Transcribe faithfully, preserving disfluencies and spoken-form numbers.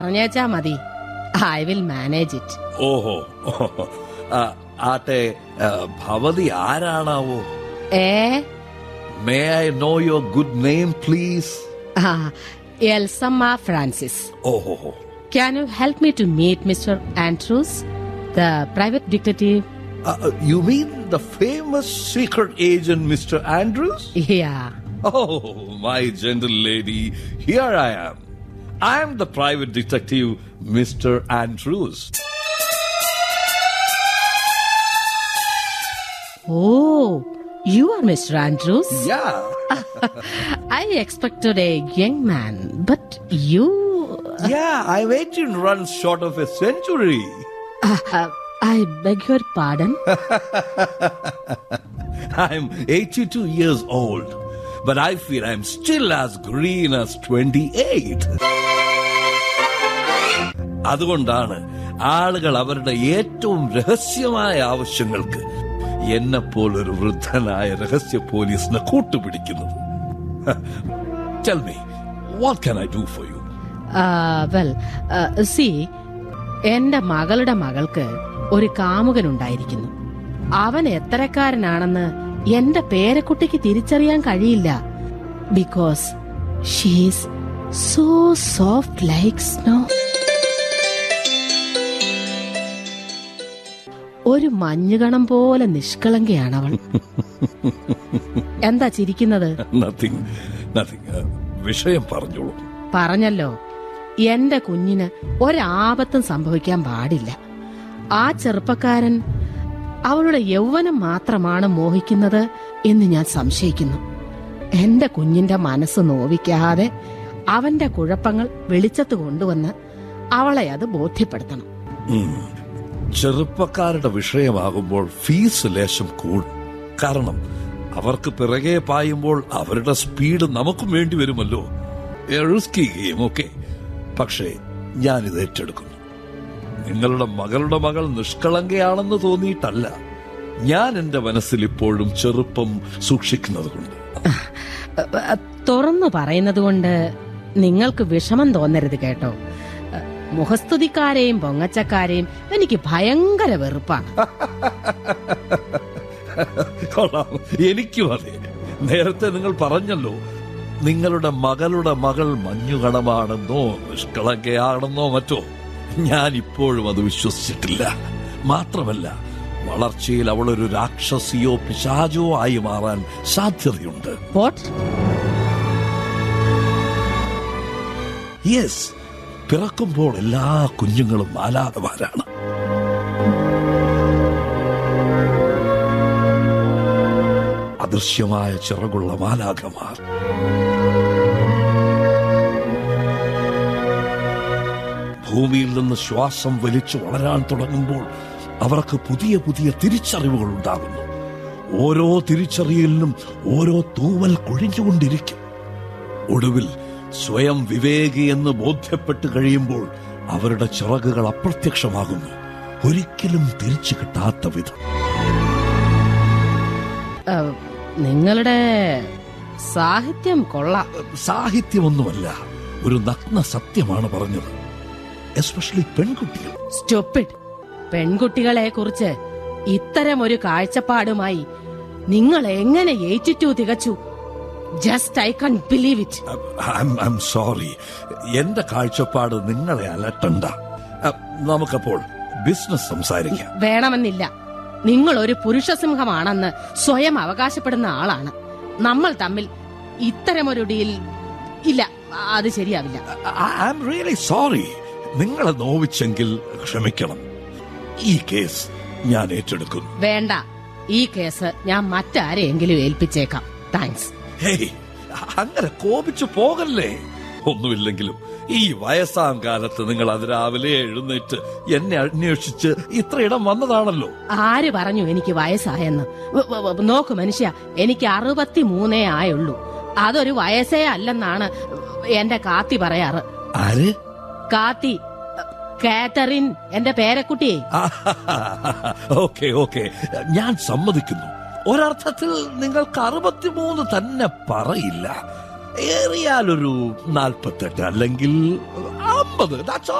പറഞ്ഞേച്ചാ മതി. I will manage it. ഓഹോ, ആട്ടെ, ഭവതി ആരാണാവോ? ഏ may I know your good name please? Elsamma Francis. ഓഹോ. Can you help me to meet Mister Andrews, the private detective? Uh, you mean the famous secret agent Mister Andrews? Yeah. Oh, my gentle lady, here I am. I am the private detective Mister Andrews. Oh, you are Mister Andrews? Yeah. I expected a young man, but you... Yeah, I'm eighteen runs short of a century. Uh, uh, I beg your pardon? I'm eighty-two years old, but I feel I'm still as green as twenty-eight. അതുകൊണ്ടാണ് ആളുകൾ അവരുടെ ഏറ്റവും രഹസ്യമായ ആവശ്യങ്ങൾക്ക് എന്നെപ്പോലൊരു വൃദ്ധനായ രഹസ്യ പോലീസിനെ കൂട്ടുപിടിക്കുന്നത്. Tell me, what can I do for you? Well C, എന്റെ മകളുടെ മകൾക്ക് ഒരു കാമുകനുണ്ടായിരിക്കുന്നു. അവൻ എത്രക്കാരനാണെന്ന് എന്റെ പേരക്കുട്ടിക്ക് തിരിച്ചറിയാൻ കഴിയില്ല. Because she's so soft like snow. ഒരു മഞ്ഞുകണം പോലെ നിഷ്കളങ്കയാണ് അവൾ. എന്താ ചിരിക്കുന്നത്? Nothing, nothing. വിഷയം പറഞ്ഞോളൂ. പറഞ്ഞല്ലോ, എന്റെ കുഞ്ഞിന് ഒരാപത്തും സംഭവിക്കാൻ പാടില്ല. ആ ചെറുപ്പക്കാരൻ അവളുടെ യൗവനം മാത്രമാണ് മോഹിക്കുന്നത് എന്ന് ഞാൻ സംശയിക്കുന്നു. എന്റെ കുഞ്ഞിന്റെ മനസ്സ് നോവിക്കാതെ അവന്റെ കുഴപ്പങ്ങൾ വെളിച്ചത്ത് കൊണ്ടുവന്ന് അവളെ അത് ബോധ്യപ്പെടുത്തണം. ചെറുപ്പക്കാരുടെ വിഷയമാകുമ്പോൾ ഫീസ് ലേശം കൂടും. കാരണം അവർക്ക് പിറകെ പായുമ്പോൾ അവരുടെ സ്പീഡ് നമുക്കും വേണ്ടി വരുമല്ലോ. Risky game, okay. പക്ഷേ ഞാനിത് ഏറ്റെടുക്കുന്നു. നിങ്ങളുടെ മകളുടെ മകൾ നിഷ്കളങ്കയാണെന്ന് തോന്നിയിട്ടല്ല, ഞാൻ എന്റെ മനസ്സിൽ ഇപ്പോഴും ചെറുപ്പം സൂക്ഷിക്കുന്നത് കൊണ്ട്. തുറന്നു പറയുന്നത് കൊണ്ട് നിങ്ങൾക്ക് വിഷമം തോന്നരുത് കേട്ടോ. മുഖസ്തുതിക്കാരെയും പൊങ്ങച്ചക്കാരെയും എനിക്ക് ഭയങ്കര വെറുപ്പാണ്. കൊള്ളാം, എനിക്കും അതെ. നേരത്തെ നിങ്ങൾ പറഞ്ഞല്ലോ, നിങ്ങളുടെ മകളുടെ മകൾ മഞ്ഞുകണമാണെന്നോ നിഷ്കളങ്കയാണെന്നോ മറ്റോ. ഞാൻ ഇപ്പോഴും അത് വിശ്വസിച്ചിട്ടില്ല. മാത്രമല്ല, വളർച്ചയിൽ അവളൊരു രാക്ഷസിയോ പിശാചോ ആയി മാറാൻ സാധ്യതയുണ്ട്. യെസ്, പിറക്കുമ്പോൾ എല്ലാ കുഞ്ഞുങ്ങളും മാലാഖമാരാണ്. അദൃശ്യമായ ചിറകുള്ള മാലാഖമാർ. ഭൂമിയിൽ നിന്ന് ശ്വാസം വലിച്ചു വളരാൻ തുടങ്ങുമ്പോൾ അവർക്ക് പുതിയ പുതിയ തിരിച്ചറിവുകൾ ഉണ്ടാകുന്നു. ഓരോ തിരിച്ചറിയലിനും ഓരോ തൂവൽ കൊഴിഞ്ഞുകൊണ്ടിരിക്കും. ഒടുവിൽ സ്വയം വിവേകി എന്ന് ബോധ്യപ്പെട്ട് കഴിയുമ്പോൾ അവരുടെ ചിറകുകൾ അപ്രത്യക്ഷമാകുന്നു, ഒരിക്കലും തിരിച്ചു കിട്ടാത്ത വിധം. നിങ്ങളുടെ സാഹിത്യം കൊള്ളാം. സാഹിത്യമൊന്നുമല്ല, ഒരു നഗ്ന സത്യമാണ് പറഞ്ഞത്. എസ്പെഷ്യലി പെൺകുട്ടികൾ. സ്റ്റോപ്പിഡ്. പെൺകുട്ടികളെ കുറിച്ച് ഇത്തരം ഒരു കാഴ്ചപ്പാടുമായി നിങ്ങൾ എങ്ങനെ എയ്റ്റി ടു തികച്ചു? Just I can't believe it. I'm, I'm sorry. എന്റെ കാഴ്ചപ്പാട് നിങ്ങളെ അലട്ടണ്ട. നമുക്കപ്പോൾ ബിസിനസ് സംസാരിക്കാം. വേണമെന്നില്ല. നിങ്ങൾ ഒരു പുരുഷസിംഹമാണെന്ന് സ്വയം അവകാശപ്പെടുന്ന ആളാണ്. നമ്മൾ തമ്മിൽ ഇത്തരമൊരു ഡീൽ ഇല്ല, അത് ശരിയാവില്ല. I'm really sorry. നിങ്ങളെ നോവിച്ചെങ്കിൽ ക്ഷമിക്കണം. ഈ കേസ് ഞാൻ ഏറ്റെടുക്കുന്നു. വേണ്ട, ഈ കേസ് ഞാൻ മറ്റാരെയെങ്കിലും ഏൽപ്പിച്ചേക്കാം. താങ്ക്സ്. ഹേയ്, അങ്ങനെ കോപിച്ചു പോകല്ലേ. ഒന്നുമില്ലെങ്കിലും ഈ വയസ്സാം കാലത്ത് നിങ്ങൾ അതിരാവിലെ എഴുന്നേറ്റ് എന്നെ അന്വേഷിച്ച് ഇത്രയിടം വന്നതാണല്ലോ. ആര് പറഞ്ഞു എനിക്ക് വയസ്സായെന്ന്? നോക്കു മനുഷ്യ, എനിക്ക് അറുപത്തി മൂന്നേ ആയുള്ളൂ. അതൊരു വയസ്സേ അല്ലെന്നാണ് എന്റെ കാത്തി പറയാറ്. ആര്? കാത്തി, കാതറിൻ, എന്റെ പേരക്കുട്ടിയെ. ഓക്കെ ഓക്കെ, ഞാൻ സമ്മതിക്കുന്നു. ഒരർത്ഥത്തിൽ നിങ്ങൾക്ക് അറുപത്തിമൂന്ന് തന്നെ പറയില്ല. ഏറിയാലൊരു നാൽപ്പത്തെട്ട് അല്ലെങ്കിൽ അമ്പത്. That's